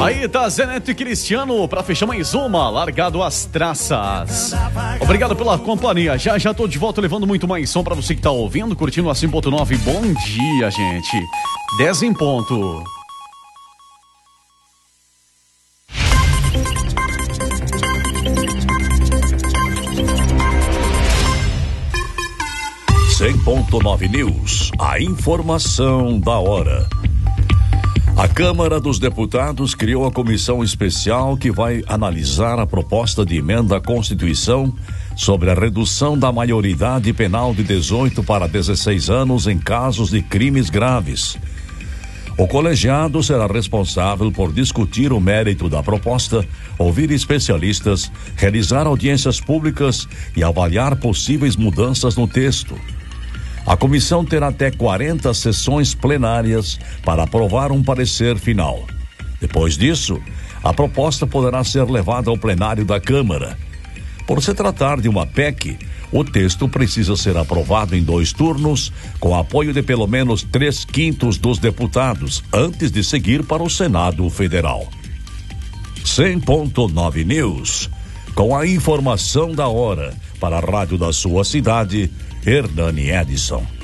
Aí tá Zé Neto e Cristiano pra fechar mais uma, largado as traças. Obrigado pela companhia, já tô de volta levando muito mais som pra você que tá ouvindo, curtindo a 100.9. Bom dia, gente. 10 em ponto. .9 News, a informação da hora. A Câmara dos Deputados criou a comissão especial que vai analisar a proposta de emenda à Constituição sobre a redução da maioridade penal de 18 para 16 anos em casos de crimes graves. O colegiado será responsável por discutir o mérito da proposta, ouvir especialistas, realizar audiências públicas e avaliar possíveis mudanças no texto. A comissão terá até 40 sessões plenárias para aprovar um parecer final. Depois disso, a proposta poderá ser levada ao plenário da Câmara. Por se tratar de uma PEC, o texto precisa ser aprovado em 2 turnos, com apoio de pelo menos 3/5 dos deputados, antes de seguir para o Senado Federal. 100.9 News, com a informação da hora, para a rádio da sua cidade, Hernani Edison.